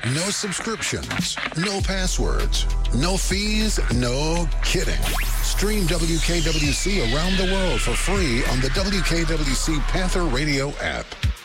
No subscriptions, no passwords, no fees, no kidding. Stream WKWC around the world for free on the WKWC Panther Radio app.